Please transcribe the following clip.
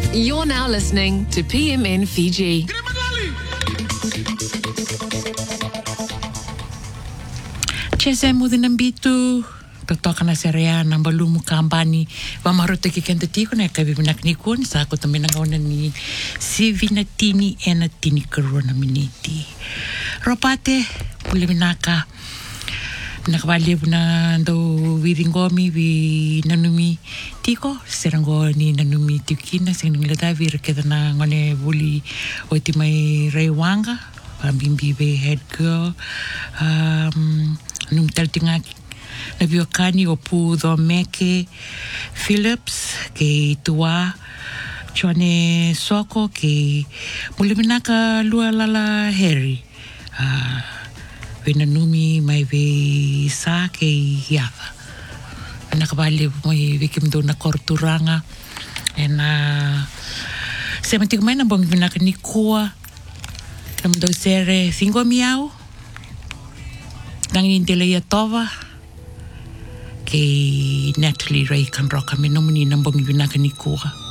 You're now listening to PMN Fiji. Chese mudinambitu totoka na serea na balumu kambani wa marote ki kenda tiko na kavivinak ni kun sa ko tamina ngauna ni sivina tini ena tini corona miniti ropate puliminaka nakabali na do wiringomi vi nanumi tiko serango ni nanumi tikina sing ngilada vi rekeda na ngone buli oti mai raiwanga pambimbi be head girl num taltinga na biokani o pu do meke Phillips ke tua chone soko ke muliminaka lua lala Harry vena numi mai ve sa ke hiava nakabali mai vikim do na korturanga ena sematik mai na bong vinaka ni kua nam do sere 5 miau nangin telea tova ke Natalie Ray kan roka me nomini nambong vinaka ni kua